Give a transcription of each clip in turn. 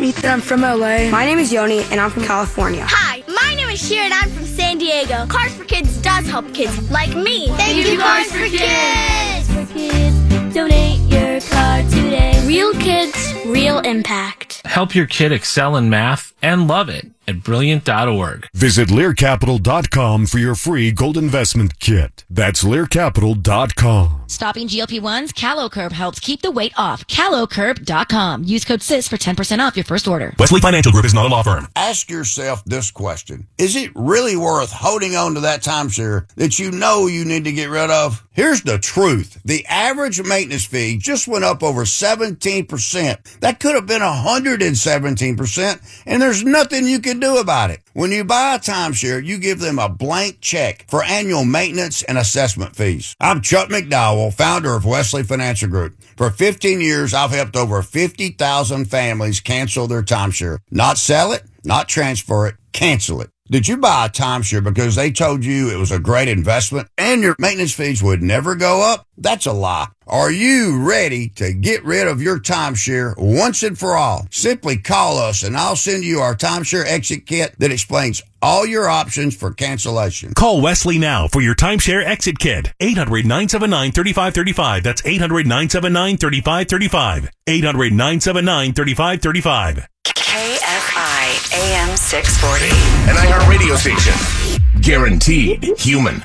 Ethan. I'm from LA. My name is Yoni, and I'm from California. Hi, my name is Sharon. I'm from San Diego. Cars for Kids does help kids like me. Thank you, Cars for Kids. For kids, donate your car today. Real kids, real impact. Help your kid excel in math and love it at Brilliant.org. Visit LearCapital.com for your free gold investment kit. That's LearCapital.com. Stopping GLP-1s, CaloCurb helps keep the weight off. CaloCurb.com. Use code SIS for 10% off your first order. Wesley Financial Group is not a law firm. Ask yourself this question. Is it really worth holding on to that timeshare that you know you need to get rid of? Here's the truth. The average maintenance fee just went up over 17%. That could have been 117%, and there's nothing you can do about it. When you buy a timeshare, you give them a blank check for annual maintenance and assessment fees. I'm Chuck McDowell, founder of Wesley Financial Group. For 15 years, I've helped over 50,000 families cancel their timeshare. Not sell it, not transfer it, cancel it. Did you buy a timeshare because they told you it was a great investment and your maintenance fees would never go up? That's a lie. Are you ready to get rid of your timeshare once and for all? Simply call us and I'll send you our timeshare exit kit that explains all your options for cancellation. Call Wesley now for your timeshare exit kit. 800-979-3535. That's 800-979-3535. 800-979-3535. KFI AM 640. An iHeart radio station. Guaranteed human.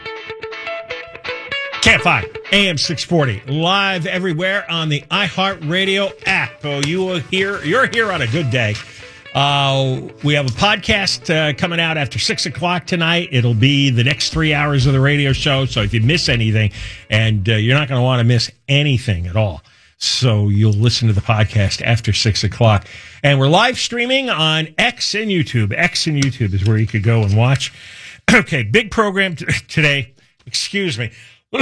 KFI AM 640, live everywhere on the iHeartRadio app. Oh, you're here on a good day. We have a podcast coming out after 6 o'clock tonight. It'll be the next 3 hours of the radio show. So if you miss anything, and you're not going to want to miss anything at all, so you'll listen to the podcast after 6 o'clock. And we're live streaming on X and YouTube. X and YouTube is where you could go and watch. Okay, big program today. Excuse me.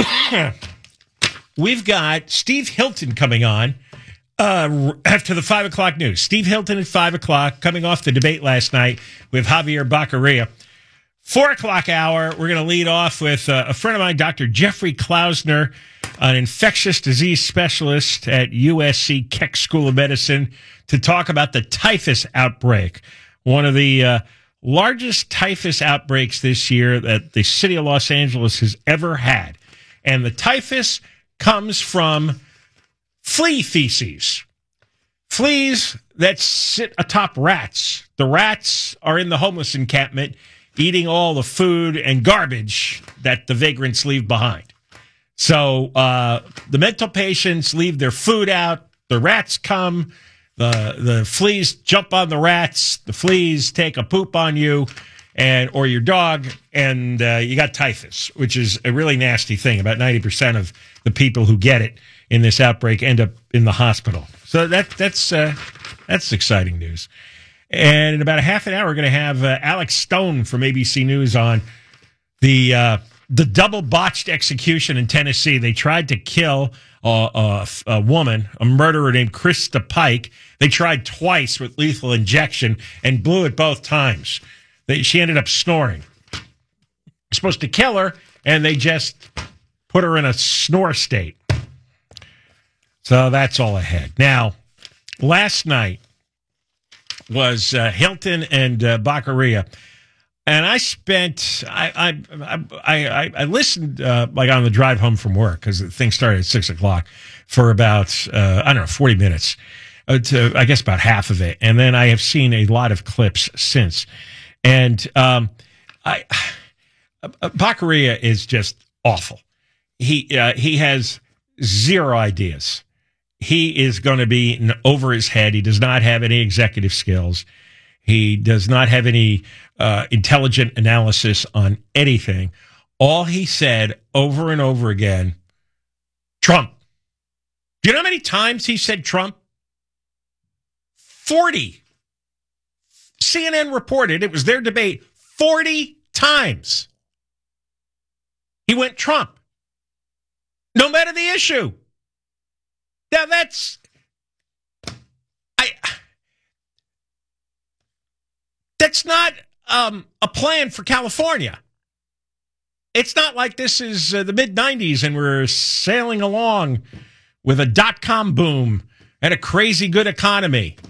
We've got Steve Hilton coming on after the 5 o'clock news. Steve Hilton at 5 o'clock, coming off the debate last night with Javier Baccaria. 4 o'clock hour, we're going to lead off with a friend of mine, Dr. Jeffrey Klausner, an infectious disease specialist at USC Keck School of Medicine, to talk about the typhus outbreak, one of the largest typhus outbreaks this year that the city of Los Angeles has ever had. And the typhus comes from flea feces, fleas that sit atop rats. The rats are in the homeless encampment eating all the food and garbage that the vagrants leave behind. So the mental patients leave their food out. The rats come. The fleas jump on the rats. The fleas take a poop on you or your dog, and you got typhus, which is a really nasty thing. About 90% of the people who get it in this outbreak end up in the hospital. So that's exciting news. And in about a half an hour, we're going to have Alex Stone from ABC News on the double botched execution in Tennessee. They tried to kill a woman, a murderer named Krista Pike. They tried twice with lethal injection and blew it both times. She ended up snoring. Supposed to kill her, and they just put her in a snore state. So that's all ahead. Now, last night was Hilton and Baccaria, and I listened like on the drive home from work, because the thing started at 6 o'clock, for about 40 minutes, to I guess about half of it, and then I have seen a lot of clips since. And Baccaria is just awful. He has zero ideas. He is going to be over his head. He does not have any executive skills. He does not have any intelligent analysis on anything. All he said over and over again, Trump. Do you know how many times he said Trump? 40. CNN reported, it was their debate, 40 times. He went Trump. No matter the issue. Now that's not a plan for California. It's not like this is the mid-90s and we're sailing along with a dot-com boom and a crazy good economy.